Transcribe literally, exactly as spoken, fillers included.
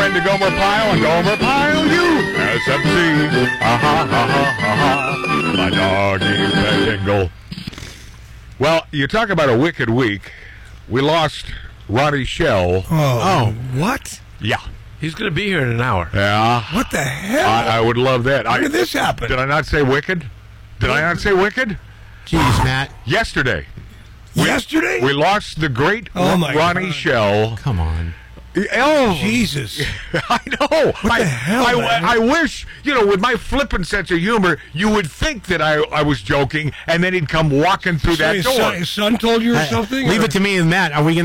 and to Gomer Pyle and Gomer Pyle, you S M C. Ha ha ha ha ha ha. My doggy Pentingle. Well, you talk about a wicked week. We lost Ronnie Shell. Oh, oh, what? Yeah. He's going to be here in an hour. Yeah. What the hell? I, I would love that. How I, did this happen? Did I not say wicked? Did I not say wicked? Jeez, Matt. Yesterday. We, Yesterday? We lost the great oh my Ronnie God. Shell. Come on. Oh, Jesus. I know. What I, the hell, I, man? I, I wish, you know, with my flippant sense of humor, you would think that I, I was joking, and then he'd come walking through So that his door. son, his son told you or Hey, something? Leave or? it to me and Matt. Are we going to